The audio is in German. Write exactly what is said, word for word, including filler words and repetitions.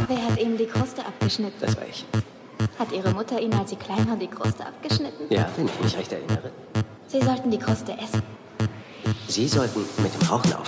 Wer hat Ihnen die Kruste abgeschnitten? Das war ich. Hat Ihre Mutter Ihnen, als Sie klein waren, die Kruste abgeschnitten? Ja, wenn ich mich recht erinnere. Sie sollten die Kruste essen. Sie sollten mit dem Rauchen auf.